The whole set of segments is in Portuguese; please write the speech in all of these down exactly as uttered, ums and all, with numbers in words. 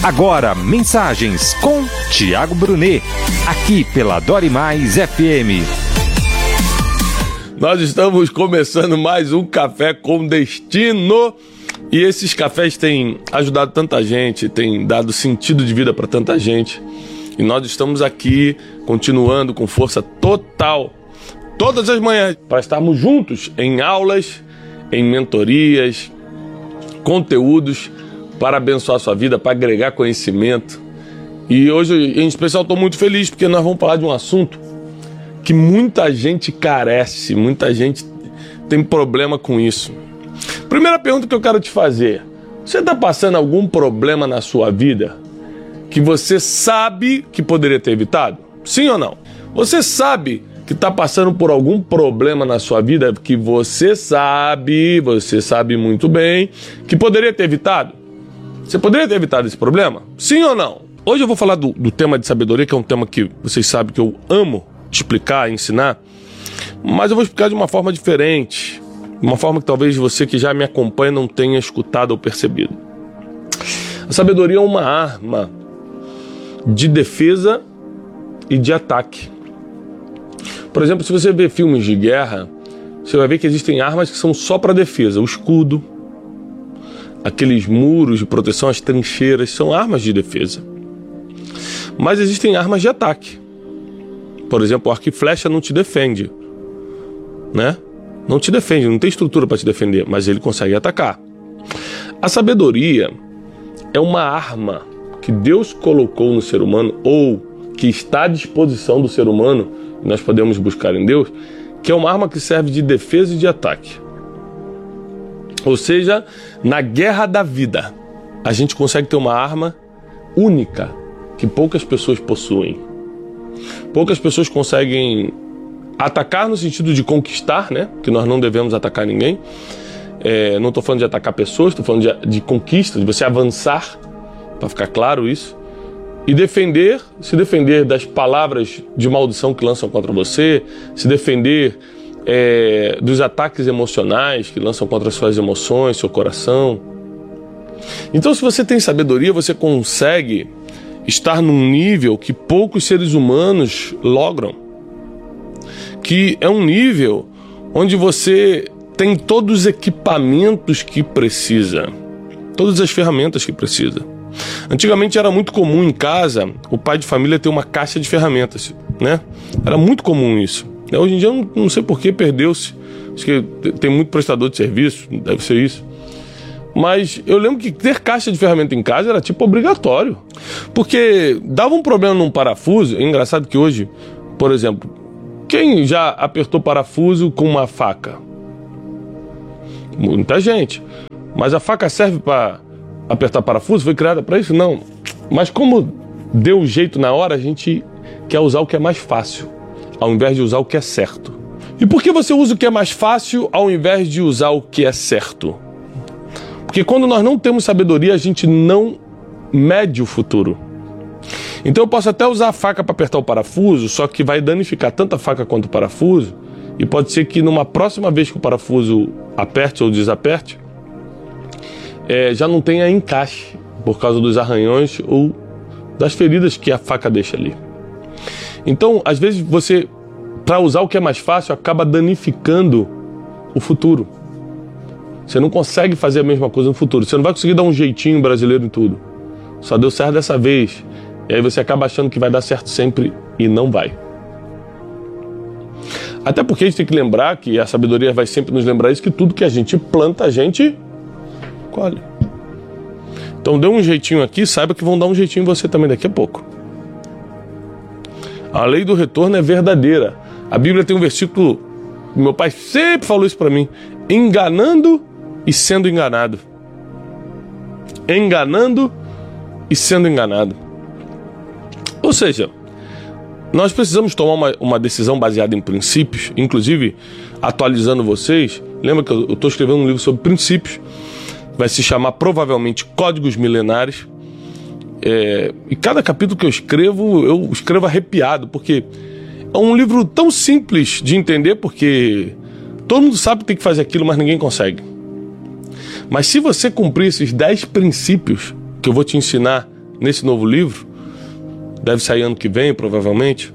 Agora, mensagens com Tiago Brunet, aqui pela Dore Mais F M. Nós estamos começando mais um Café com Destino. E esses cafés têm ajudado tanta gente, têm dado sentido de vida para tanta gente. E nós estamos aqui, continuando com força total, todas as manhãs, para estarmos juntos em aulas, em mentorias, conteúdos para abençoar a sua vida, para agregar conhecimento. E hoje, em especial, estou muito feliz porque nós vamos falar de um assunto que muita gente carece, muita gente tem problema com isso. Primeira pergunta que eu quero te fazer: você está passando algum problema na sua vida que você sabe que poderia ter evitado? Sim ou não? Você sabe que está passando por algum problema na sua vida que você sabe, você sabe muito bem, que poderia ter evitado? Você poderia ter evitado esse problema? Sim ou não? Hoje eu vou falar do, do tema de sabedoria, que é um tema que vocês sabem que eu amo explicar, ensinar, mas eu vou explicar de uma forma diferente, uma forma que talvez você que já me acompanha não tenha escutado ou percebido. A sabedoria é uma arma de defesa e de ataque. Por exemplo, se você vê filmes de guerra, você vai ver que existem armas que são só para defesa. O escudo, aqueles muros de proteção, as trincheiras, são armas de defesa. Mas existem armas de ataque. Por exemplo, o arco e flecha não te defende, né? Não te defende, não tem estrutura para te defender, mas ele consegue atacar. A sabedoria é uma arma que Deus colocou no ser humano, ou que está à disposição do ser humano, e nós podemos buscar em Deus, que é uma arma que serve de defesa e de ataque. Ou seja, na guerra da vida, a gente consegue ter uma arma única, que poucas pessoas possuem. Poucas pessoas conseguem atacar no sentido de conquistar, né? Que nós não devemos atacar ninguém. É, não estou falando de atacar pessoas, estou falando de, de conquista, de você avançar, para ficar claro isso. E defender, se defender das palavras de maldição que lançam contra você, se defender é, dos ataques emocionais que lançam contra as suas emoções, seu coração. Então, se você tem sabedoria, você consegue estar num nível que poucos seres humanos logram. Que é um nível onde você tem todos os equipamentos que precisa, todas as ferramentas que precisa. Antigamente era muito comum em casa o pai de família ter uma caixa de ferramentas, né? Era muito comum isso. Hoje em dia eu não, não sei por que perdeu-se. Acho que tem muito prestador de serviço, deve ser isso. Mas eu lembro que ter caixa de ferramenta em casa era tipo obrigatório. Porque dava um problema num parafuso. É engraçado que hoje, por exemplo, quem já apertou parafuso com uma faca? Muita gente. Mas a faca serve para apertar parafuso? Foi criada para isso? Não. Mas como deu jeito na hora, a gente quer usar o que é mais fácil, ao invés de usar o que é certo. E por que você usa o que é mais fácil ao invés de usar o que é certo? Porque quando nós não temos sabedoria, a gente não mede o futuro. Então eu posso até usar a faca para apertar o parafuso, só que vai danificar tanto a faca quanto o parafuso, e pode ser que numa próxima vez que o parafuso aperte ou desaperte, é, já não tenha encaixe por causa dos arranhões ou das feridas que a faca deixa ali. Então, às vezes você, para usar o que é mais fácil, acaba danificando o futuro. Você não consegue fazer a mesma coisa no futuro. Você não vai conseguir dar um jeitinho brasileiro em tudo. Só deu certo dessa vez. E aí você acaba achando que vai dar certo sempre e não vai. Até porque a gente tem que lembrar, que a sabedoria vai sempre nos lembrar isso, que tudo que a gente planta, a gente colhe. Então dê um jeitinho aqui, saiba que vão dar um jeitinho em você também daqui a pouco. A lei do retorno é verdadeira. A Bíblia tem um versículo, meu pai sempre falou isso para mim: enganando e sendo enganado. Enganando e sendo enganado. Ou seja, nós precisamos tomar uma, uma decisão baseada em princípios. Inclusive, atualizando vocês, lembra que eu estou escrevendo um livro sobre princípios, vai se chamar provavelmente Códigos Milenares. É, e cada capítulo que eu escrevo, eu escrevo arrepiado, porque é um livro tão simples de entender, porque todo mundo sabe que tem que fazer aquilo, mas ninguém consegue. Mas se você cumprir esses dez princípios que eu vou te ensinar nesse novo livro, deve sair ano que vem, provavelmente,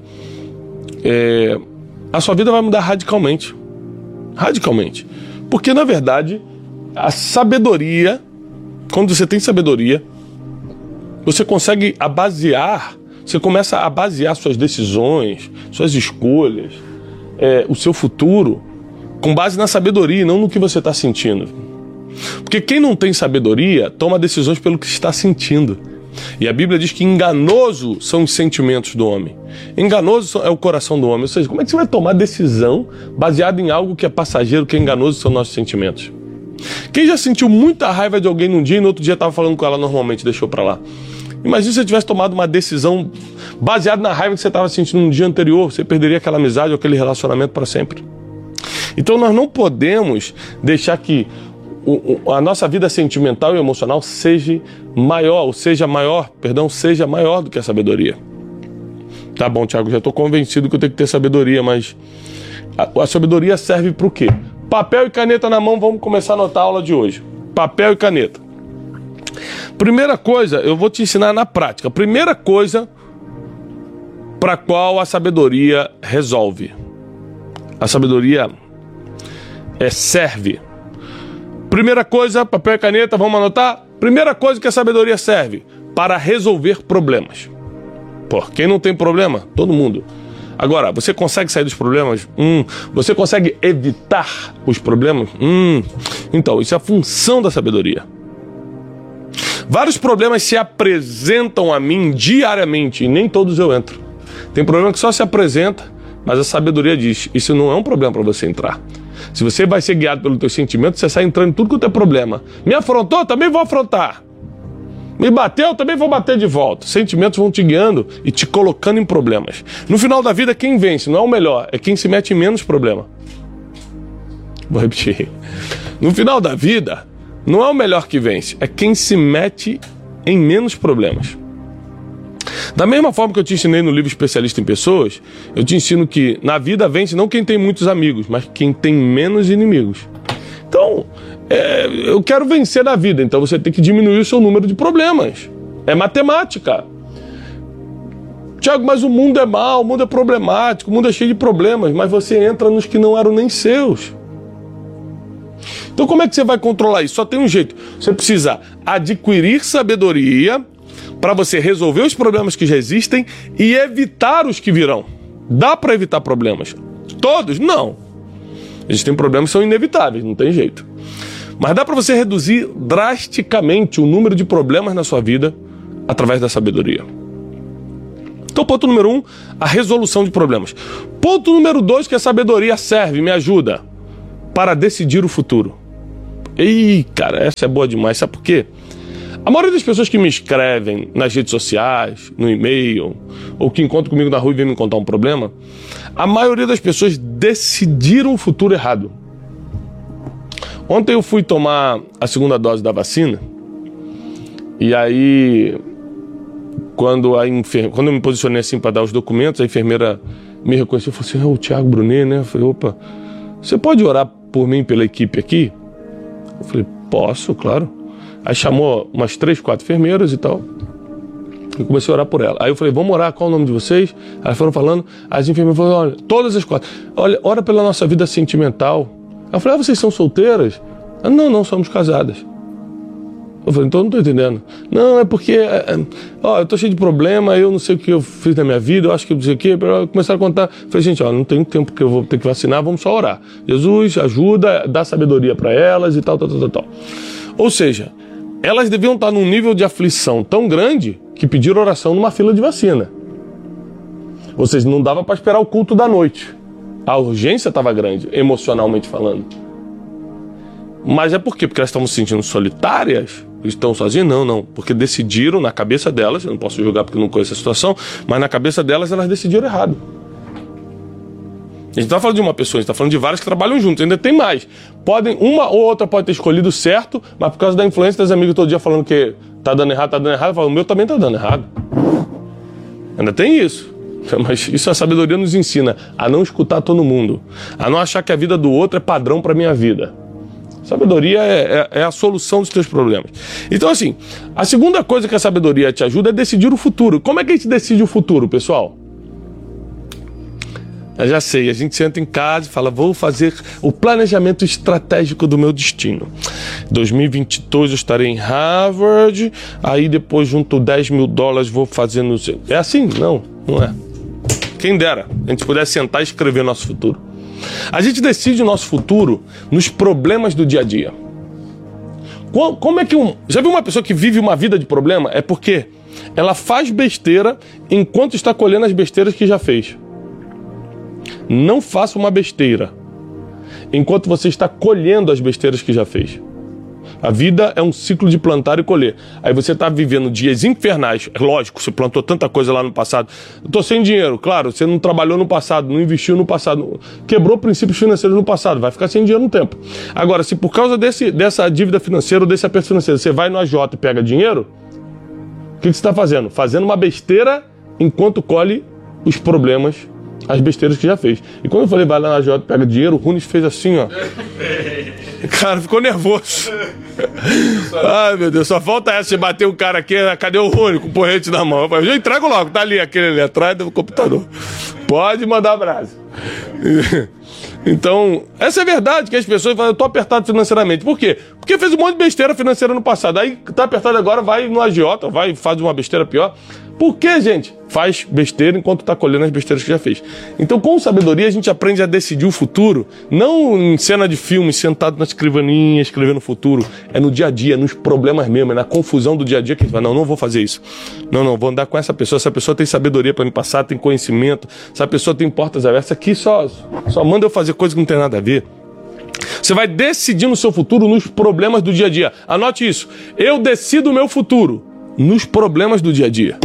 é, a sua vida vai mudar radicalmente. Radicalmente. Porque, na verdade, a sabedoria, quando você tem sabedoria, você consegue a basear, você começa a basear suas decisões, suas escolhas, é, o seu futuro, com base na sabedoria e não no que você está sentindo. Porque quem não tem sabedoria toma decisões pelo que está sentindo. E a Bíblia diz que enganoso são os sentimentos do homem. Enganoso é o coração do homem. Ou seja, como é que você vai tomar decisão baseada em algo que é passageiro, que é enganoso, são nossos sentimentos? Quem já sentiu muita raiva de alguém num dia e no outro dia estava falando com ela normalmente, deixou pra lá? Imagina se você tivesse tomado uma decisão baseada na raiva que você estava sentindo no dia anterior, você perderia aquela amizade ou aquele relacionamento para sempre. Então nós não podemos deixar que o, a nossa vida sentimental e emocional seja maior, ou seja maior, perdão, seja maior do que a sabedoria. Tá bom, Tiago, já estou convencido que eu tenho que ter sabedoria, mas a, a sabedoria serve para o quê? Papel e caneta na mão, vamos começar a anotar a aula de hoje. Papel e caneta. Primeira coisa, eu vou te ensinar na prática. Primeira coisa para a qual a sabedoria resolve. A sabedoria é, serve. Primeira coisa, papel e caneta, vamos anotar? Primeira coisa que a sabedoria serve, para resolver problemas. Pô, quem não tem problema? Todo mundo. Agora, você consegue sair dos problemas? Hum. Você consegue evitar os problemas? Hum. Então, isso é a função da sabedoria. Vários problemas se apresentam a mim diariamente e nem todos eu entro. Tem problema que só se apresenta, mas a sabedoria diz, isso não é um problema para você entrar. Se você vai ser guiado pelos teus sentimentos, você sai entrando em tudo quanto é problema. Me afrontou? Também vou afrontar. Me bateu? Também vou bater de volta. Sentimentos vão te guiando e te colocando em problemas. No final da vida, quem vence não é o melhor, é quem se mete em menos problema. Vou repetir. No final da vida, não é o melhor que vence, é quem se mete em menos problemas. Da mesma forma que eu te ensinei no livro Especialista em Pessoas, eu te ensino que na vida vence não quem tem muitos amigos, mas quem tem menos inimigos. Então, é, eu quero vencer na vida, então você tem que diminuir o seu número de problemas. É matemática. Tiago, mas o mundo é mau, o mundo é problemático, o mundo é cheio de problemas, mas você entra nos que não eram nem seus. Então como é que você vai controlar isso? Só tem um jeito. Você precisa adquirir sabedoria para você resolver os problemas que já existem e evitar os que virão. Dá para evitar problemas? Todos? Não. Existem problemas que são inevitáveis, não tem jeito. Mas dá para você reduzir drasticamente o número de problemas na sua vida através da sabedoria. Então, ponto número um, a resolução de problemas. Ponto número dois, que a sabedoria serve, me ajuda para decidir o futuro. Ih, cara, essa é boa demais. Sabe por quê? A maioria das pessoas que me escrevem nas redes sociais, no e-mail, ou que encontram comigo na rua e vêm me contar um problema, a maioria das pessoas decidiram o futuro errado. Ontem eu fui tomar a segunda dose da vacina, e aí, quando, a enfer... quando eu me posicionei assim para dar os documentos, a enfermeira me reconheceu e falou assim, é o Tiago Brunet, né? Eu falei, opa, você pode orar por mim, pela equipe aqui? Eu falei, posso, claro. Aí chamou umas três, quatro enfermeiras e tal. Eu comecei a orar por ela. Aí eu falei, vamos orar, qual é o nome de vocês? Elas foram falando, as enfermeiras falaram, olha, todas as quatro. Olha, ora pela nossa vida sentimental. Eu falei, ah, vocês são solteiras? Ah, não, não, somos casadas. Eu falei, então eu não estou entendendo. Não, é porque, é, ó, eu estou cheio de problema, eu não sei o que eu fiz na minha vida, eu acho que eu não sei o que. Começaram a contar. Eu falei, gente, ó, não tem tempo que eu vou ter que vacinar, vamos só orar. Jesus ajuda, dá sabedoria para elas e tal, tal, tal, tal, tal. Ou seja, elas deviam estar num nível de aflição tão grande que pediram oração numa fila de vacina. Ou seja, não dava para esperar o culto da noite. A urgência estava grande, emocionalmente falando. Mas é por quê? Porque elas estão se sentindo solitárias? Estão sozinhas? Não, não. Porque decidiram na cabeça delas, eu não posso julgar porque eu não conheço a situação, mas na cabeça delas, elas decidiram errado. A gente está falando de uma pessoa, a gente está falando de várias que trabalham juntos, ainda tem mais. Podem, uma ou outra pode ter escolhido certo, mas por causa da influência das amigas todo dia falando que tá dando errado, tá dando errado, falo, o meu também tá dando errado. Ainda tem isso. Mas isso a sabedoria nos ensina a não escutar todo mundo, a não achar que a vida do outro é padrão para minha vida. Sabedoria é, é, é a solução dos teus problemas. Então, assim, a segunda coisa que a sabedoria te ajuda é decidir o futuro. Como é que a gente decide o futuro, pessoal? Eu já sei, a gente senta em casa e fala, vou fazer o planejamento estratégico do meu destino. dois mil e vinte e dois eu estarei em Harvard, aí depois junto dez mil dólares vou fazer no... É assim? Não, não é. Quem dera, a gente pudesse sentar e escrever o nosso futuro. A gente decide o nosso futuro nos problemas do dia a dia. Como é que um... Já viu uma pessoa que vive uma vida de problema? É porque ela faz besteira enquanto está colhendo as besteiras que já fez. Não faça uma besteira enquanto você está colhendo as besteiras que já fez. A vida é um ciclo de plantar e colher. Aí você está vivendo dias infernais. É lógico, você plantou tanta coisa lá no passado. Eu estou sem dinheiro, claro, você não trabalhou no passado, não investiu no passado, quebrou princípios financeiros no passado, vai ficar sem dinheiro no tempo. Agora, se por causa desse, dessa dívida financeira ou desse aperto financeiro, você vai no A J e pega dinheiro, o que, que você está fazendo? Fazendo uma besteira enquanto colhe os problemas, as besteiras que já fez. E quando eu falei, vai lá na A J, pega dinheiro, o Runes fez assim, ó. Cara, ficou nervoso. Ai, meu Deus, só falta essa de bater um cara aqui, cadê o Runes com o porrete na mão? Eu já entrego logo, tá ali, aquele ali atrás do computador. Pode mandar abraço. Então, essa é a verdade, que as pessoas falam, eu tô apertado financeiramente. Por quê? Porque fez um monte de besteira financeira no passado. Aí tá apertado agora, vai no agiota, vai e faz uma besteira pior. Por quê, gente? Faz besteira enquanto tá colhendo as besteiras que já fez. Então, com sabedoria, a gente aprende a decidir o futuro, não em cena de filme, sentado na escrivaninha, escrevendo o futuro. É no dia a dia, nos problemas mesmo, é na confusão do dia a dia que a gente fala, não, não vou fazer isso. Não, não, vou andar com essa pessoa. Essa pessoa tem sabedoria para me passar, tem conhecimento. Essa pessoa tem portas abertas. Aqui só, só manda eu fazer coisa que não tem nada a ver. Você vai decidir no seu futuro nos problemas do dia a dia. Anote isso. Eu decido o meu futuro nos problemas do dia a dia.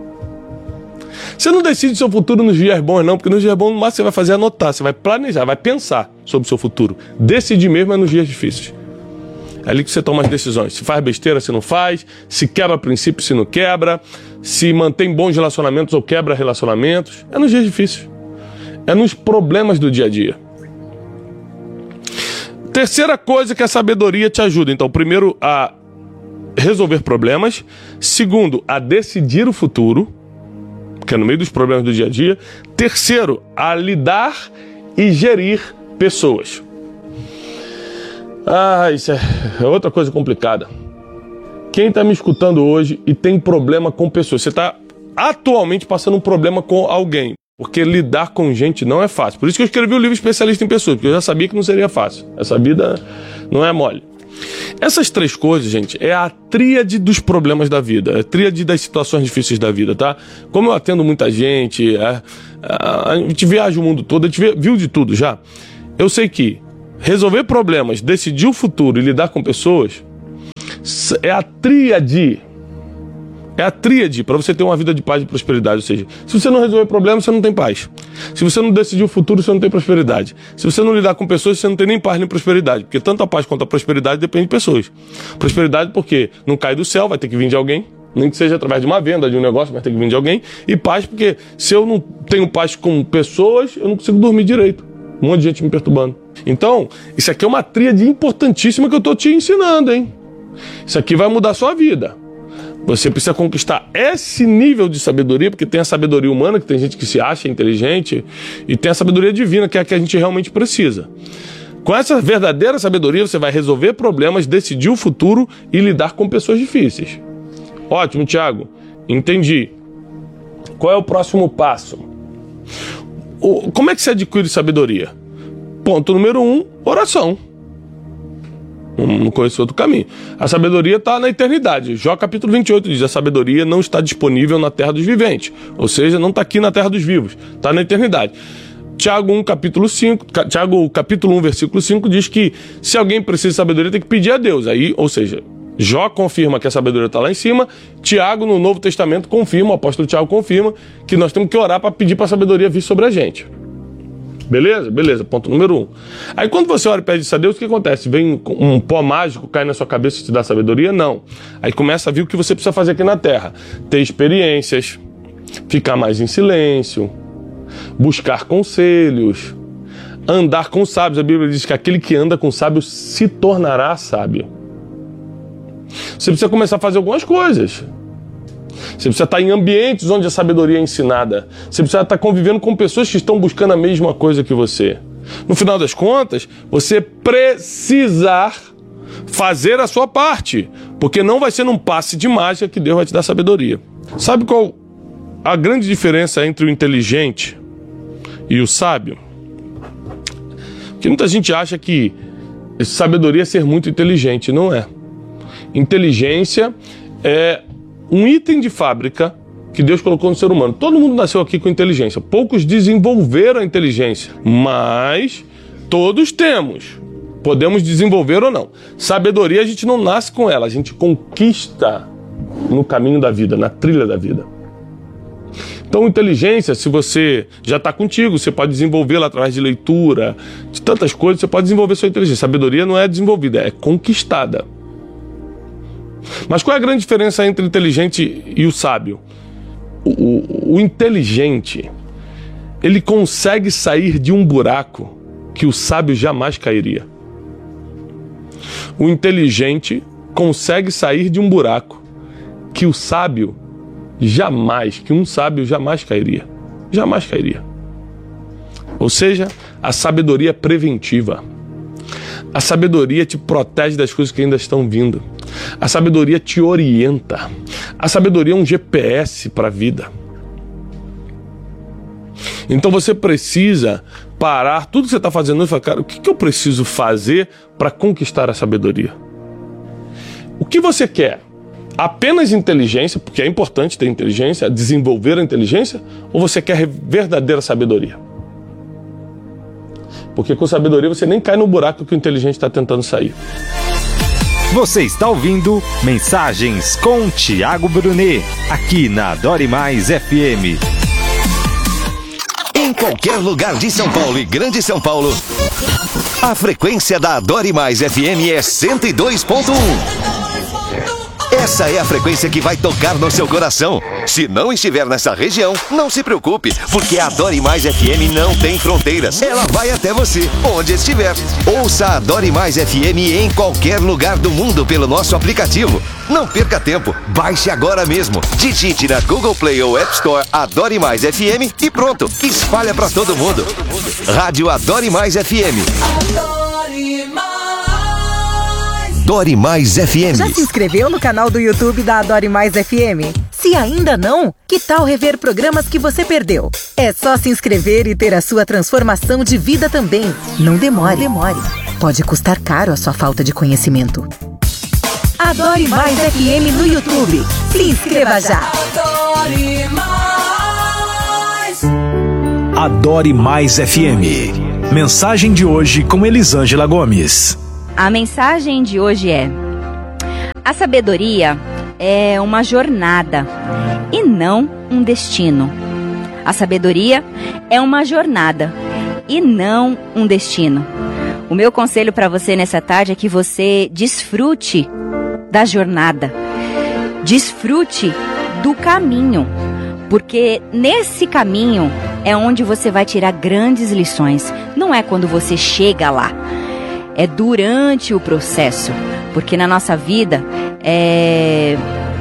Você não decide o seu futuro nos dias bons, não, porque nos dias bons, no máximo, você vai fazer anotar, você vai planejar, vai pensar sobre o seu futuro. Decidir mesmo é nos dias difíceis. É ali que você toma as decisões. Se faz besteira, se não faz, se quebra princípio, se não quebra, se mantém bons relacionamentos ou quebra relacionamentos. É nos dias difíceis. É nos problemas do dia a dia. Terceira coisa que a sabedoria te ajuda. Então, primeiro, a resolver problemas. Segundo, a decidir o futuro, que é no meio dos problemas do dia a dia. Terceiro, a lidar e gerir pessoas. Ah, isso é outra coisa complicada. Quem está me escutando hoje e tem problema com pessoas, você está atualmente passando um problema com alguém, porque lidar com gente não é fácil. Por isso que eu escrevi o livro Especialista em Pessoas, porque eu já sabia que não seria fácil. Essa vida não é mole. Essas três coisas, gente, é a tríade dos problemas da vida, é a tríade das situações difíceis da vida, tá? Como eu atendo muita gente, é, a gente viaja o mundo todo, a gente viu de tudo já. Eu sei que resolver problemas, decidir o futuro e lidar com pessoas é a tríade. É a tríade para você ter uma vida de paz e prosperidade. Ou seja, se você não resolver problemas, você não tem paz. Se você não decidir o futuro, você não tem prosperidade. Se você não lidar com pessoas, você não tem nem paz nem prosperidade. Porque tanto a paz quanto a prosperidade depende de pessoas. Prosperidade porque não cai do céu, vai ter que vir de alguém. Nem que seja através de uma venda, de um negócio, vai ter que vir de alguém. E paz porque se eu não tenho paz com pessoas, eu não consigo dormir direito. Um monte de gente me perturbando. Então, isso aqui é uma tríade importantíssima que eu estou te ensinando, hein? Isso aqui vai mudar a sua vida. Você precisa conquistar esse nível de sabedoria, porque tem a sabedoria humana, que tem gente que se acha inteligente, e tem a sabedoria divina, que é a que a gente realmente precisa. Com essa verdadeira sabedoria, você vai resolver problemas, decidir o futuro e lidar com pessoas difíceis. Ótimo, Thiago. Entendi. Qual é o próximo passo? O, como é que você adquire sabedoria? Ponto número um, oração. Não conheço outro caminho. A sabedoria está na eternidade. Jó capítulo vinte e oito diz, a sabedoria não está disponível na terra dos viventes. Ou seja, não está aqui na terra dos vivos. Está na eternidade. Tiago um, capítulo cinco, Tiago capítulo um, versículo cinco diz que se alguém precisa de sabedoria, tem que pedir a Deus. Aí, ou seja, Jó confirma que a sabedoria está lá em cima. Tiago, no Novo Testamento, confirma, o apóstolo Tiago confirma que nós temos que orar para pedir para a sabedoria vir sobre a gente. Beleza? Beleza, ponto número um. Aí quando você ora e pede isso a Deus, o que acontece? Vem um pó mágico, cai na sua cabeça e te dá sabedoria? Não. Aí começa a vir o que você precisa fazer aqui na Terra. Ter experiências, ficar mais em silêncio, buscar conselhos, andar com sábios. A Bíblia diz que aquele que anda com sábios se tornará sábio. Você precisa começar a fazer algumas coisas. Você precisa estar em ambientes onde a sabedoria é ensinada. Você precisa estar convivendo com pessoas que estão buscando a mesma coisa que você. No final das contas, você precisar fazer a sua parte, porque não vai ser num passe de mágica que Deus vai te dar sabedoria. Sabe qual a grande diferença entre o inteligente e o sábio? Porque muita gente acha que sabedoria é ser muito inteligente. Não é. Inteligência é um item de fábrica que Deus colocou no ser humano. Todo mundo nasceu aqui com inteligência. Poucos desenvolveram a inteligência, mas todos temos. Podemos desenvolver ou não. Sabedoria a gente não nasce com ela, a gente conquista no caminho da vida, na trilha da vida. Então, inteligência, se você já está contigo, você pode desenvolvê-la através de leitura, de tantas coisas, você pode desenvolver sua inteligência. Sabedoria não é desenvolvida, é conquistada. Mas qual é a grande diferença entre o inteligente e o sábio? O, o, o inteligente, ele consegue sair de um buraco que o sábio jamais cairia. O inteligente consegue sair de um buraco que o sábio jamais, que um sábio jamais cairia. Jamais cairia. Ou seja, a sabedoria é preventiva. A sabedoria te protege das coisas que ainda estão vindo. A sabedoria te orienta. A sabedoria é um G P S para a vida. Então você precisa parar tudo que você está fazendo e falar, cara, o que, que eu preciso fazer para conquistar a sabedoria? O que você quer? Apenas inteligência, porque é importante ter inteligência, desenvolver a inteligência, ou você quer verdadeira sabedoria? Porque com sabedoria você nem cai no buraco que o inteligente está tentando sair. Você está ouvindo Mensagens com Tiago Brunet, aqui na Adore Mais F M. Em qualquer lugar de São Paulo e Grande São Paulo, a frequência da Adore Mais F M é cento e dois ponto um. Essa é a frequência que vai tocar no seu coração. Se não estiver nessa região, não se preocupe, porque a Adore Mais F M não tem fronteiras. Ela vai até você, onde estiver. Ouça a Adore Mais F M em qualquer lugar do mundo pelo nosso aplicativo. Não perca tempo, baixe agora mesmo. Digite na Google Play ou App Store Adore Mais F M e pronto, espalha pra todo mundo. Rádio Adore Mais F M. Adore Mais. Adore Mais F M. Já se inscreveu no canal do YouTube da Adore Mais F M? Se ainda não, que tal rever programas que você perdeu? É só se inscrever e ter a sua transformação de vida também. Não demore, demore. Pode custar caro a sua falta de conhecimento. Adore Mais F M no YouTube. Se inscreva já. Adore Mais. Adore Mais F M. Mensagem de hoje com Elisângela Gomes. A mensagem de hoje é: a sabedoria é uma jornada e não um destino. A sabedoria é uma jornada e não um destino. O meu conselho para você nessa tarde é que você desfrute da jornada, desfrute do caminho, porque nesse caminho é onde você vai tirar grandes lições. Não é quando você chega lá. É durante o processo, porque na nossa vida é...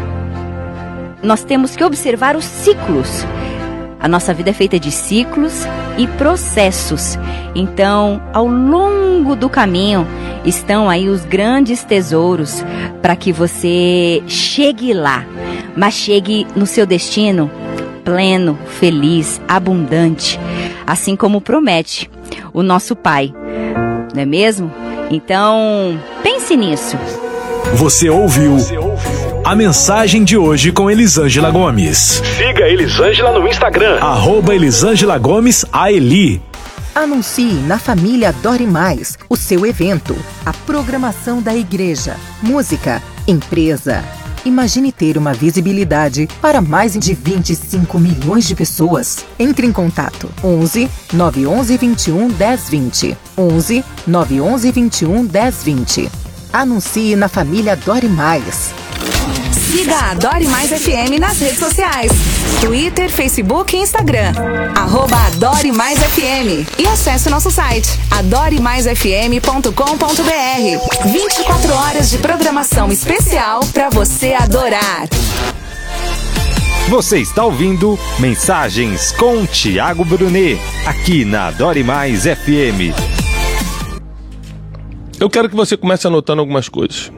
nós temos que observar os ciclos. A nossa vida é feita de ciclos e processos. Então, ao longo do caminho, estão aí os grandes tesouros para que você chegue lá, mas chegue no seu destino pleno, feliz, abundante, assim como promete o nosso Pai. Não é mesmo? Então, pense nisso. Você ouviu a mensagem de hoje com Elisângela Gomes. Siga Elisângela no Instagram, arroba Elisângela Gomes A Eli. Anuncie na família Adore Mais o seu evento, a programação da igreja, música, empresa. Imagine ter uma visibilidade para mais de vinte e cinco milhões de pessoas. Entre em contato onze, nove onze, vinte e um, dez, vinte. onze, nove onze, vinte e um, dez, vinte. Anuncie na família Adore Mais. Siga a Adore Mais F M nas redes sociais. Twitter, Facebook e Instagram. Arroba Adore Mais F M. E acesse o nosso site adore mais f m ponto com ponto b r. vinte e quatro horas de programação especial para você adorar. Você está ouvindo Mensagens com Tiago Brunet, aqui na Adore Mais F M. Eu quero que você comece anotando algumas coisas.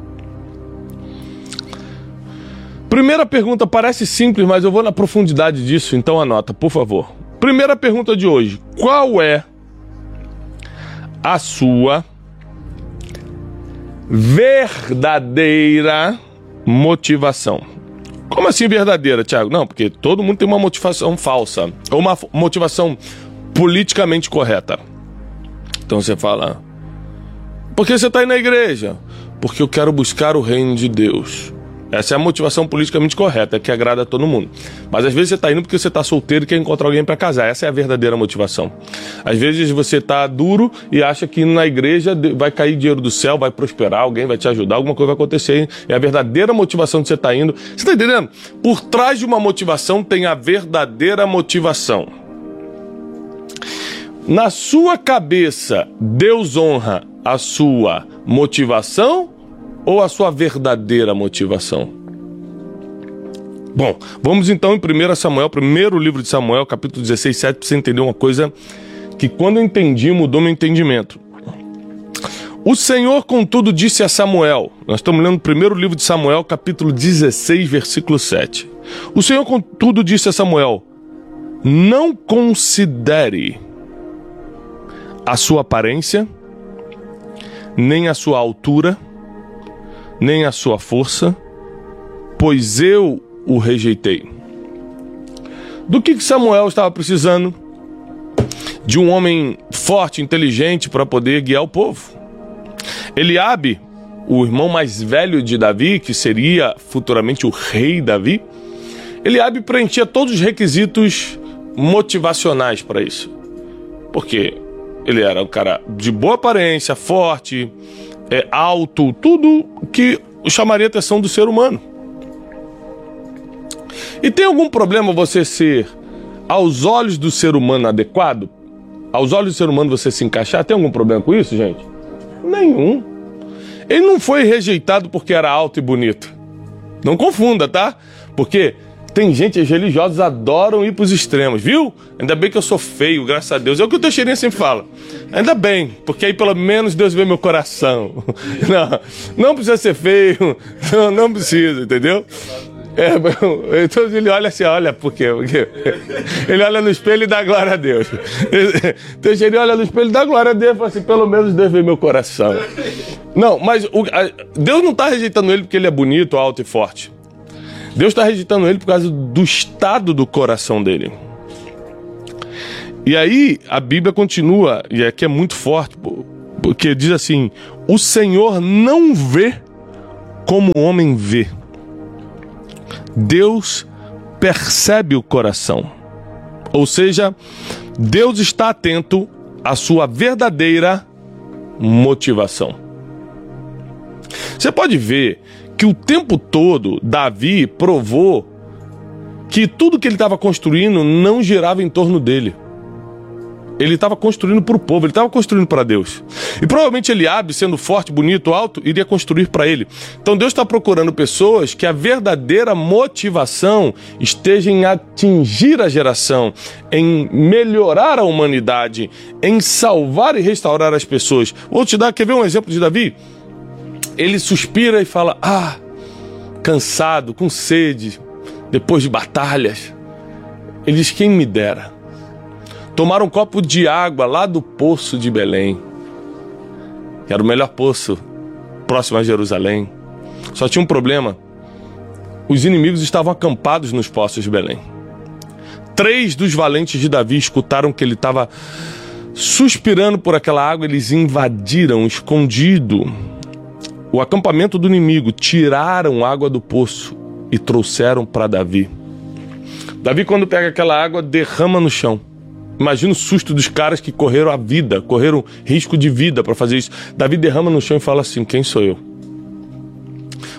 Primeira pergunta parece simples, mas eu vou na profundidade disso, então anota, por favor. Primeira pergunta de hoje: qual é a sua verdadeira motivação? Como assim verdadeira, Thiago? Não, porque todo mundo tem uma motivação falsa, ou uma motivação politicamente correta. Então você fala: por que você está aí na igreja? Porque eu quero buscar o reino de Deus. Essa é a motivação politicamente correta, que agrada a todo mundo. Mas às vezes você está indo porque você está solteiro e quer encontrar alguém para casar. Essa é a verdadeira motivação. Às vezes você está duro e acha que indo na igreja vai cair dinheiro do céu, vai prosperar, alguém vai te ajudar, alguma coisa vai acontecer. É a verdadeira motivação que você está indo. Você está entendendo? Por trás de uma motivação tem a verdadeira motivação. Na sua cabeça, Deus honra a sua motivação ou a sua verdadeira motivação? Bom, vamos então em primeiro Samuel, primeiro livro de Samuel, capítulo dezesseis, sete, para você entender uma coisa que quando eu entendi, mudou meu entendimento. O Senhor, contudo, disse a Samuel, nós estamos lendo o primeiro livro de Samuel, capítulo dezesseis, versículo sete. O Senhor, contudo, disse a Samuel: não considere a sua aparência, nem a sua altura, nem a sua força, pois eu o rejeitei. Do que que Samuel estava precisando? De um homem forte, inteligente, para poder guiar o povo. Eliabe, o irmão mais velho de Davi, que seria futuramente o rei Davi, Eliabe preenchia todos os requisitos motivacionais para isso. Porque ele era um cara de boa aparência, forte, é, alto, tudo que chamaria a atenção do ser humano. E tem algum problema você ser, aos olhos do ser humano, adequado? Aos olhos do ser humano você se encaixar? Tem algum problema com isso, gente? Nenhum. Ele não foi rejeitado porque era alto e bonito. Não confunda, tá? Porque tem gente, os religiosos adoram ir para os extremos, viu? Ainda bem que eu sou feio, graças a Deus. É o que o Teixeirinha sempre fala. Ainda bem, porque aí pelo menos Deus vê meu coração. Não, não precisa ser feio, não, não precisa, entendeu? É, então ele olha assim, olha, por quê? Porque ele olha no espelho e dá glória a Deus. Teixeirinha olha no espelho e dá glória a Deus e fala assim, pelo menos Deus vê meu coração. Não, mas o, a, Deus não está rejeitando ele porque ele é bonito, alto e forte. Deus está rejeitando ele por causa do estado do coração dele. E aí a Bíblia continua, e aqui é muito forte, porque diz assim: o Senhor não vê como o homem vê. Deus percebe o coração. Ou seja, Deus está atento à sua verdadeira motivação. Você pode ver que o tempo todo Davi provou que tudo que ele estava construindo não girava em torno dele. Ele estava construindo para o povo, ele estava construindo para Deus. E provavelmente Eliabe, sendo forte, bonito, alto, iria construir para ele. Então Deus está procurando pessoas que a verdadeira motivação esteja em atingir a geração, em melhorar a humanidade, em salvar e restaurar as pessoas. Vou te dar, quer ver um exemplo de Davi? Ele suspira e fala: ah, cansado, com sede, depois de batalhas. Ele diz: quem me dera tomar um copo de água lá do poço de Belém, que era o melhor poço próximo a Jerusalém. Só tinha um problema: os inimigos estavam acampados nos poços de Belém. Três dos valentes de Davi escutaram que ele estava suspirando por aquela água. Eles invadiram, escondido, o acampamento do inimigo, tiraram água do poço e trouxeram para Davi. Davi, quando pega aquela água, derrama no chão. Imagina o susto dos caras que correram a vida, correram risco de vida para fazer isso. Davi derrama no chão e fala assim: quem sou eu?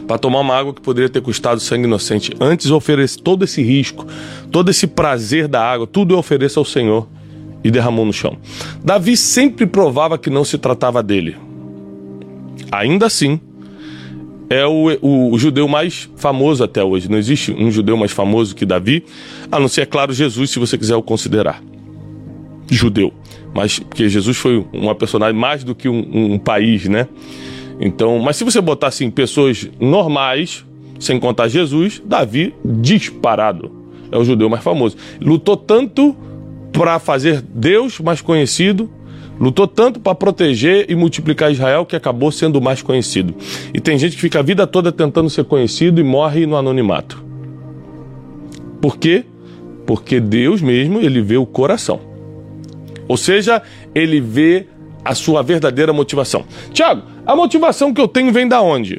para tomar uma água que poderia ter custado sangue inocente. Antes ofereça todo esse risco, todo esse prazer da água, tudo eu ofereço ao Senhor, e derramou no chão. Davi sempre provava que não se tratava dele. Ainda assim, é o, o, o judeu mais famoso até hoje. Não existe um judeu mais famoso que Davi, a não ser, é claro, Jesus, se você quiser o considerar judeu. Mas porque Jesus foi uma personagem mais do que um, um país, né? Então, mas se você botar assim, pessoas normais, sem contar Jesus, Davi, disparado, é o judeu mais famoso. Lutou tanto para fazer Deus mais conhecido, lutou tanto para proteger e multiplicar Israel, que acabou sendo o mais conhecido. E tem gente que fica a vida toda tentando ser conhecido e morre no anonimato. Por quê? Porque Deus mesmo, ele vê o coração. Ou seja, ele vê a sua verdadeira motivação. Tiago, a motivação que eu tenho vem da onde?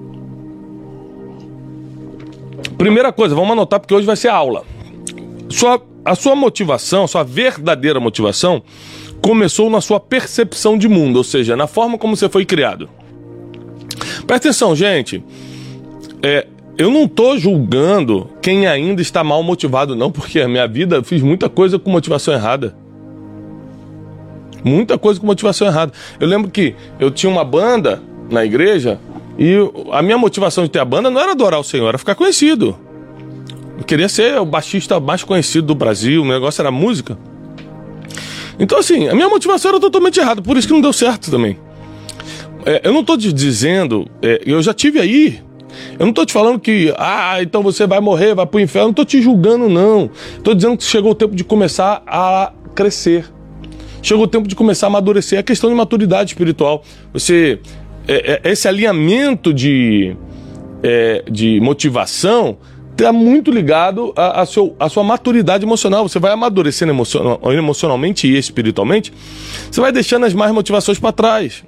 Primeira coisa, vamos anotar porque hoje vai ser aula. Sua, a sua motivação, a sua verdadeira motivação, começou na sua percepção de mundo, ou seja, na forma como você foi criado. Presta atenção, gente. É, eu não estou julgando quem ainda está mal motivado, não, porque a minha vida eu fiz muita coisa com motivação errada. Muita coisa com motivação errada. Eu lembro que eu tinha uma banda na igreja e a minha motivação de ter a banda não era adorar o Senhor, era ficar conhecido. Eu queria ser o baixista mais conhecido do Brasil, o negócio era música. Então, assim, a minha motivação era totalmente errada, por isso que não deu certo também. É, eu não estou te dizendo, é, eu já tive aí, eu não estou te falando que, ah, então você vai morrer, vai pro inferno, não estou te julgando, não. Estou dizendo que chegou o tempo de começar a crescer. Chegou o tempo de começar a amadurecer. É questão de maturidade espiritual. Você, é, é, esse alinhamento de, é, de motivação está muito ligado à, à, seu, à sua maturidade emocional. Você vai amadurecendo emocional, emocionalmente e espiritualmente. Você vai deixando as más motivações para trás.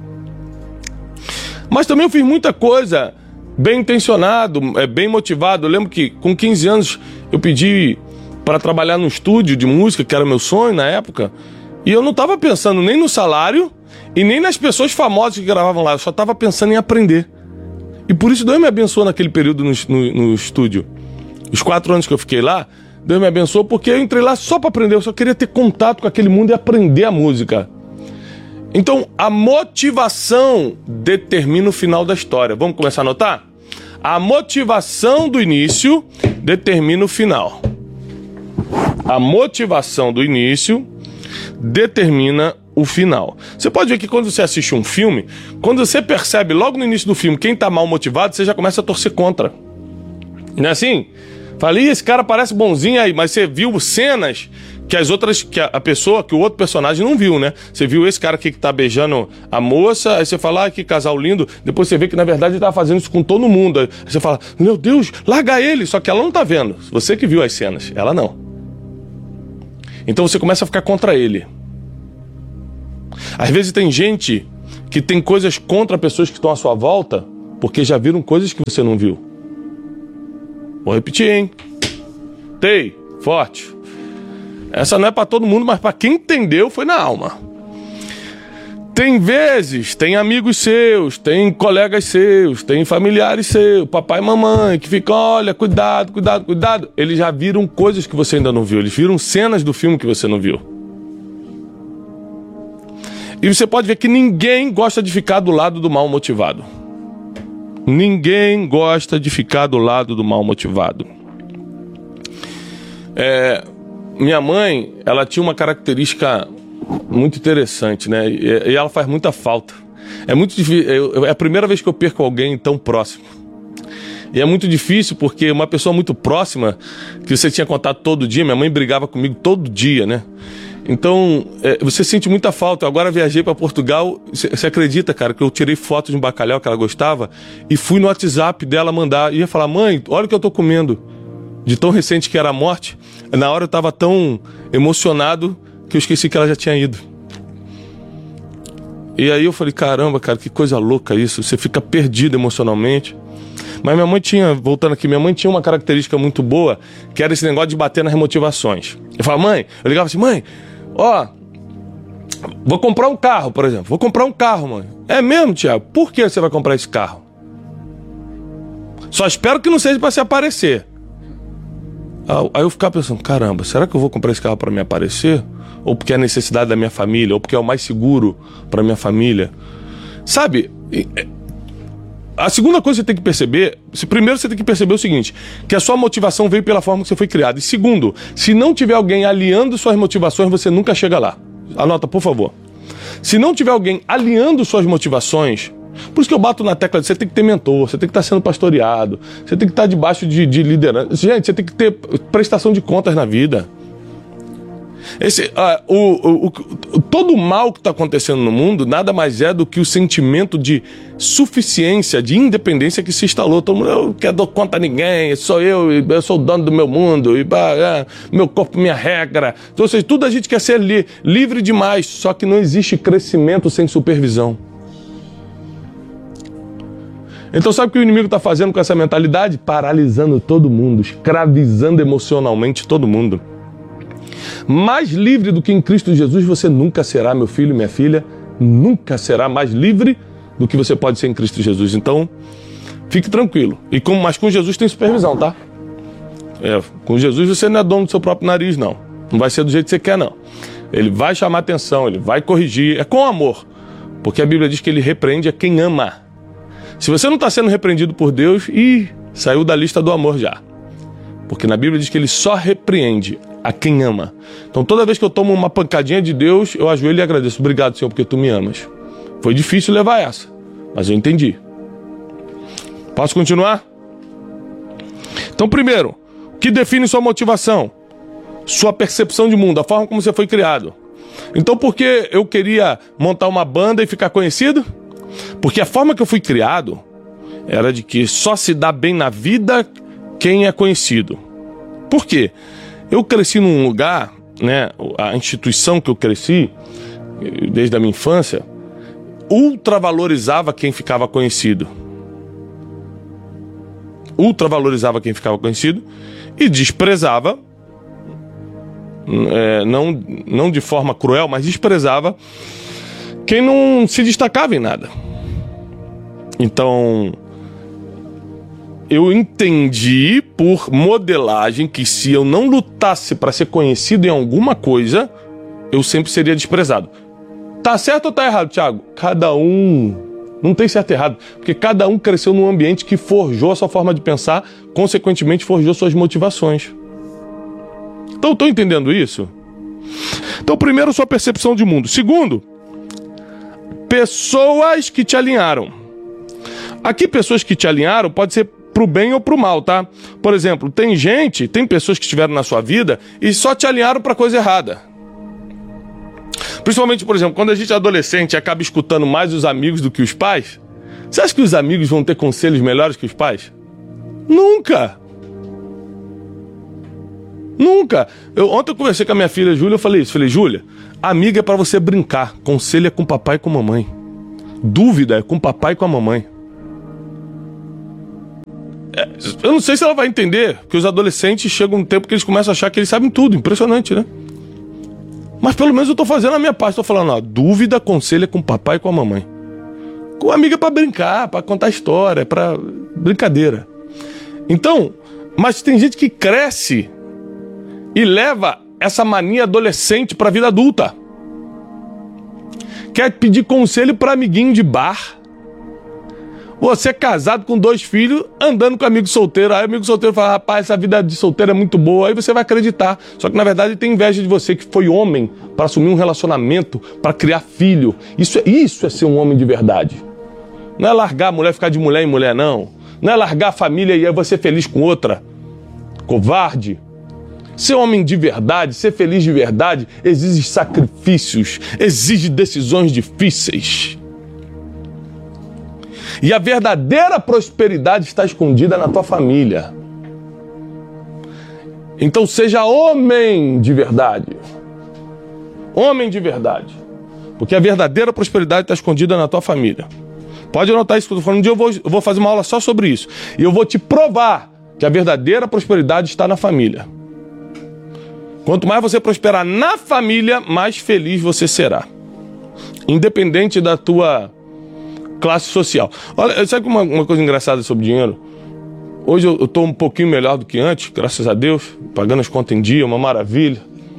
Mas também eu fiz muita coisa bem intencionado, é, bem motivado. Eu lembro que com quinze anos eu pedi para trabalhar num estúdio de música, que era meu sonho na época. E eu não estava pensando nem no salário e nem nas pessoas famosas que gravavam lá. Eu só estava pensando em aprender. E por isso Deus me abençoou naquele período no, no, no estúdio. Os quatro anos que eu fiquei lá, Deus me abençoou porque eu entrei lá só para aprender. Eu só queria ter contato com aquele mundo e aprender a música. Então, a motivação determina o final da história. Vamos começar a anotar? A motivação do início determina o final. A motivação do início determina o final. Você pode ver que quando você assiste um filme, quando você percebe logo no início do filme quem está mal motivado, você já começa a torcer contra. Não é assim? Fala, ih, esse cara parece bonzinho aí, mas você viu cenas que as outras, que a pessoa, que o outro personagem não viu, né? Você viu esse cara aqui que tá beijando a moça, aí você fala, ah, que casal lindo, depois você vê que na verdade ele tava fazendo isso com todo mundo. Aí você fala, meu Deus, larga ele, só que ela não tá vendo. Você que viu as cenas, ela não. Então você começa a ficar contra ele. Às vezes tem gente que tem coisas contra pessoas que estão à sua volta porque já viram coisas que você não viu. Vou repetir, hein? Tei, forte. Essa não é para todo mundo, mas para quem entendeu foi na alma. Tem vezes, tem amigos seus, tem colegas seus, tem familiares seus, papai e mamãe, que ficam, olha, cuidado, cuidado, cuidado. Eles já viram coisas que você ainda não viu, eles viram cenas do filme que você não viu. E você pode ver que ninguém gosta de ficar do lado do mal motivado. Ninguém gosta de ficar do lado do mal motivado. É, minha mãe, ela tinha uma característica muito interessante, né? E, e ela faz muita falta. É muito difícil. É a primeira vez que eu perco alguém tão próximo. E é muito difícil porque uma pessoa muito próxima, que você tinha contato todo dia, minha mãe brigava comigo todo dia, né? Então, é, você sente muita falta. Eu agora viajei para Portugal, você acredita, cara, que eu tirei fotos de um bacalhau que ela gostava e fui no WhatsApp dela mandar, ia falar, mãe, olha o que eu tô comendo. De tão recente que era a morte, na hora eu tava tão emocionado que eu esqueci que ela já tinha ido. E aí eu falei, caramba, cara, que coisa louca isso, você fica perdido emocionalmente. Mas minha mãe tinha, voltando aqui, minha mãe tinha uma característica muito boa, que era esse negócio de bater nas remotivações. Eu falava, mãe, eu ligava assim, mãe, ó, vou comprar um carro, por exemplo, vou comprar um carro, mãe. É mesmo, Tiago? Por que você vai comprar esse carro? Só espero que não seja para se aparecer. Aí eu ficava pensando, caramba, será que eu vou comprar esse carro para me aparecer? Ou porque é a necessidade da minha família? Ou porque é o mais seguro para minha família? Sabe, a segunda coisa que você tem que perceber, primeiro você tem que perceber o seguinte, que a sua motivação veio pela forma que você foi criado. E segundo, se não tiver alguém alinhando suas motivações, você nunca chega lá. Anota, por favor. Se não tiver alguém alinhando suas motivações, por isso que eu bato na tecla de você tem que ter mentor, você tem que estar sendo pastoreado, você tem que estar debaixo de, de liderança. Gente, você tem que ter prestação de contas na vida. Esse, uh, o, o, o, todo o mal que está acontecendo no mundo nada mais é do que o sentimento de suficiência, de independência que se instalou. Todo mundo, eu não quero dar conta a ninguém, sou eu, eu sou o dono do meu mundo, e, uh, meu corpo, minha regra. Então, ou seja, tudo a gente quer ser li, livre demais, só que não existe crescimento sem supervisão. Então sabe o que o inimigo está fazendo com essa mentalidade? Paralisando todo mundo, escravizando emocionalmente todo mundo. Mais livre do que em Cristo Jesus você nunca será, meu filho e minha filha, nunca será mais livre do que você pode ser em Cristo Jesus. Então, fique tranquilo. E com, mas com Jesus tem supervisão, tá? É, com Jesus você não é dono do seu próprio nariz, não. Não vai ser do jeito que você quer, não. Ele vai chamar atenção, ele vai corrigir, é com amor. Porque a Bíblia diz que ele repreende a quem ama. Se você não está sendo repreendido por Deus, ih, saiu da lista do amor já. Porque na Bíblia diz que ele só repreende a quem ama. Então toda vez que eu tomo uma pancadinha de Deus, eu ajoelho e agradeço. Obrigado, Senhor, porque tu me amas. Foi difícil levar essa, mas eu entendi. Posso continuar? Então primeiro, o que define sua motivação? Sua percepção de mundo, a forma como você foi criado. Então por que eu queria montar uma banda e ficar conhecido? Porque a forma que eu fui criado era de que só se dá bem na vida quem é conhecido. Por quê? Eu cresci num lugar, né, a instituição que eu cresci, desde a minha infância, ultravalorizava quem ficava conhecido. Ultravalorizava quem ficava conhecido e desprezava, é, não, não de forma cruel, mas desprezava quem não se destacava em nada. Então, eu entendi por modelagem que se eu não lutasse para ser conhecido em alguma coisa, eu sempre seria desprezado. Tá certo ou tá errado, Thiago? Cada um, não tem certo e errado, porque cada um cresceu num ambiente que forjou a sua forma de pensar, consequentemente forjou suas motivações. Então, estou entendendo isso? Então, primeiro, sua percepção de mundo. Segundo, pessoas que te alinharam. Aqui, pessoas que te alinharam pode ser pro bem ou pro mal, tá? Por exemplo, tem gente, tem pessoas que estiveram na sua vida e só te alinharam pra coisa errada. Principalmente, por exemplo, quando a gente é adolescente e acaba escutando mais os amigos do que os pais, você acha que os amigos vão ter conselhos melhores que os pais? Nunca! Nunca! Eu, ontem eu conversei com a minha filha Júlia, eu falei isso, falei, Júlia, amiga é pra você brincar, conselho é com papai e com mamãe. Dúvida é com papai e com a mamãe. Eu não sei se ela vai entender, porque os adolescentes chegam um tempo que eles começam a achar que eles sabem tudo, impressionante, né? Mas pelo menos eu tô fazendo a minha parte, tô falando, ó, dúvida, conselho é com o papai e com a mamãe. Com a amiga pra brincar, pra contar história, pra brincadeira. Então, mas tem gente que cresce e leva essa mania adolescente pra vida adulta. Quer pedir conselho pra amiguinho de bar. Você é casado com dois filhos, andando com amigo solteiro. Aí o amigo solteiro fala, rapaz, essa vida de solteiro é muito boa. Aí você vai acreditar. Só que na verdade ele tem inveja de você, que foi homem para assumir um relacionamento, para criar filho. Isso é, isso é ser um homem de verdade. Não é largar a mulher e ficar de mulher em mulher, não. Não é largar a família e aí você feliz com outra. Covarde. Ser homem de verdade, ser feliz de verdade, exige sacrifícios, exige decisões difíceis. E a verdadeira prosperidade está escondida na tua família. Então seja homem de verdade. Homem de verdade. Porque a verdadeira prosperidade está escondida na tua família. Pode anotar isso que eu estou falando. Um dia eu vou, eu vou fazer uma aula só sobre isso. E eu vou te provar que a verdadeira prosperidade está na família. Quanto mais você prosperar na família, mais feliz você será. Independente da tua classe social. Olha, sabe uma, uma coisa engraçada sobre dinheiro? Hoje eu estou um pouquinho melhor do que antes, graças a Deus, pagando as contas em dia, uma maravilha.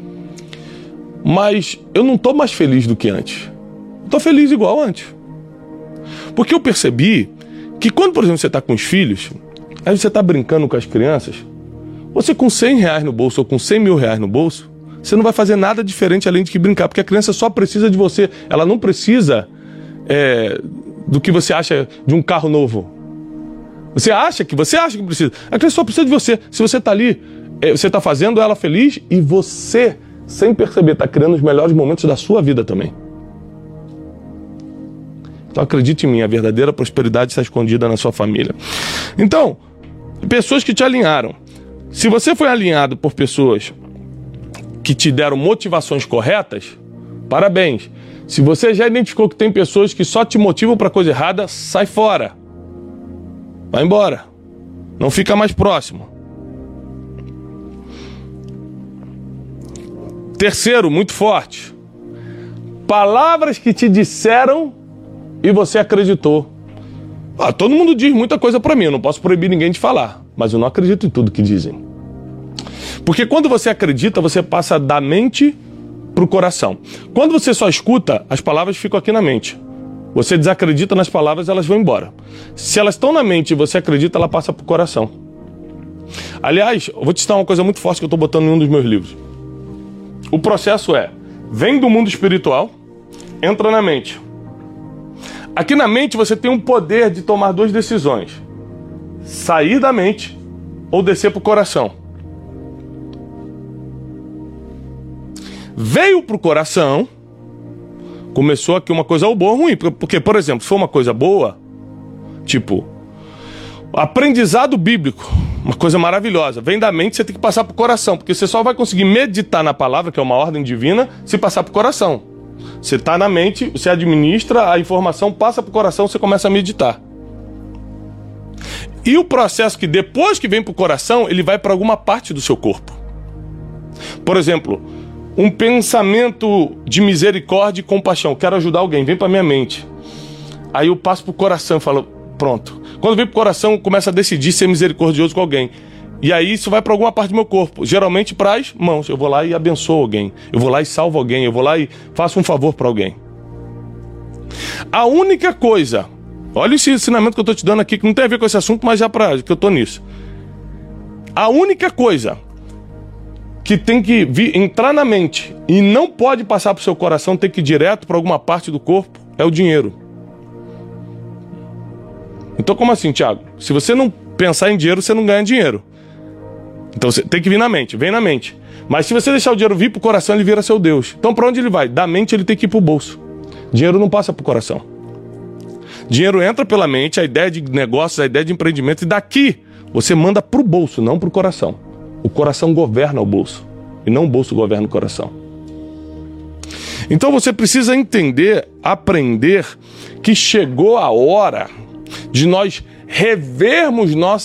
Mas eu não estou mais feliz do que antes. Estou feliz igual antes. Porque eu percebi que quando, por exemplo, você está com os filhos, aí você está brincando com as crianças, você com cem reais no bolso ou com cem mil reais no bolso, você não vai fazer nada diferente além de que brincar, porque a criança só precisa de você. Ela não precisa é, do que você acha de um carro novo. Você acha que você acha que precisa. A criança só precisa de você. Se você está ali, é, você está fazendo ela feliz e você, sem perceber, está criando os melhores momentos da sua vida também. Então acredite em mim, a verdadeira prosperidade está escondida na sua família. Então, pessoas que te alinharam. Se você foi alinhado por pessoas que te deram motivações corretas, parabéns. Se você já identificou que tem pessoas que só te motivam para coisa errada, sai fora. Vai embora. Não fica mais próximo. Terceiro, muito forte. Palavras que te disseram e você acreditou. Ah, todo mundo diz muita coisa para mim, eu não posso proibir ninguém de falar, mas eu não acredito em tudo que dizem. Porque quando você acredita, você passa da mente para o coração. Quando você só escuta, as palavras ficam aqui na mente. Você desacredita nas palavras, elas vão embora. Se elas estão na mente e você acredita, ela passa para o coração. Aliás, eu vou te citar uma coisa muito forte que eu estou botando em um dos meus livros. O processo é, vem do mundo espiritual, entra na mente. Aqui na mente você tem um poder de tomar duas decisões. Sair da mente ou descer para o coração. Veio para o coração, começou aqui uma coisa boa ou ruim. Porque, por exemplo, se for uma coisa boa, tipo, aprendizado bíblico, uma coisa maravilhosa, vem da mente, você tem que passar para o coração. Porque você só vai conseguir meditar na palavra, que é uma ordem divina, se passar para o coração. Você está na mente, você administra, a informação passa para o coração, você começa a meditar. E o processo que depois que vem para o coração, ele vai para alguma parte do seu corpo. Por exemplo, um pensamento de misericórdia e compaixão. Quero ajudar alguém, vem para minha mente. Aí eu passo para o coração e falo, pronto. Quando vem para o coração, eu começo a decidir ser misericordioso com alguém. E aí isso vai para alguma parte do meu corpo, geralmente para as mãos. Eu vou lá e abençoo alguém, eu vou lá e salvo alguém, eu vou lá e faço um favor para alguém. A única coisa, olha esse ensinamento que eu estou te dando aqui, que não tem a ver com esse assunto, mas já para que eu estou nisso. A única coisa que tem que vir, entrar na mente e não pode passar para o seu coração, tem que ir direto para alguma parte do corpo, é o dinheiro. Então como assim, Thiago? Se você não pensar em dinheiro, você não ganha dinheiro. Então você tem que vir na mente, vem na mente. Mas se você deixar o dinheiro vir pro coração, ele vira seu Deus. Então para onde ele vai? Da mente ele tem que ir pro bolso. Dinheiro não passa pro coração. Dinheiro entra pela mente, a ideia de negócios, a ideia de empreendimento, e daqui você manda pro bolso, não pro coração. O coração governa o bolso, e não o bolso governa o coração. Então você precisa entender, aprender que chegou a hora de nós revermos nossa